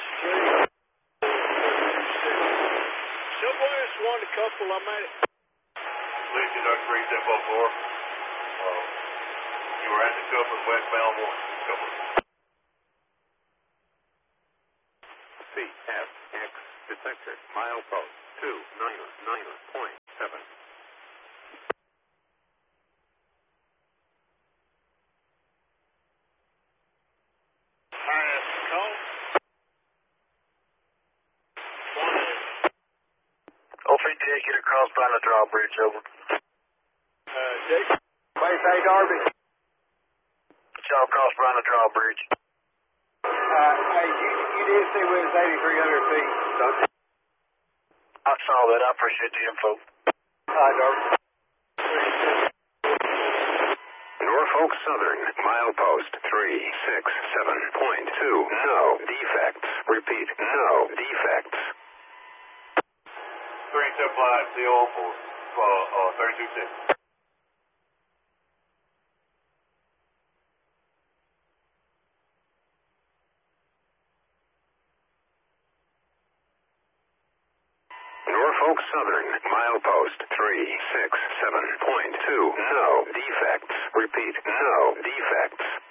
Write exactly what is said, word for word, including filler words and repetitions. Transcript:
Southwest one a couple, I made it. Please conduct three tempo four. Uh, you are at the Copeland westbound one. Copeland. C F X detected. Milepost two niner niner point seven. Highest call. One is. O three J, get across by the drawbridge, over. Uh, Jake. Base A, Darby. Y'all cross by the drawbridge. Uh, hey, you, you did say we was eighty-three hundred feet, don't you? I saw that. I appreciate the info. Hi, Darby. Norfolk Southern, milepost three six seven point two. No defects. Repeat, no defects. Three supply C O for uh, uh, thirty-two six. Norfolk Southern, milepost three six seven point two. No defects. Repeat, no defects.